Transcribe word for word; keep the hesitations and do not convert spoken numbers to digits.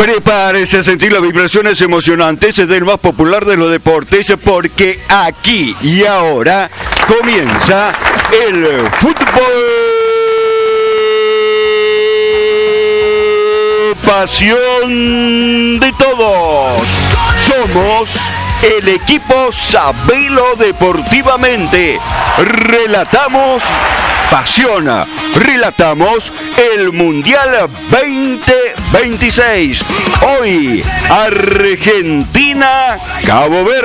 Prepárese a sentir las vibraciones emocionantes del más popular de los deportes, porque aquí y ahora comienza el fútbol. Pasión de todos. Somos el equipo Sabelo Deportivamente. Relatamos pasión. Relatamos el Mundial veinte veintiséis. Hoy, Argentina, Cabo Verde.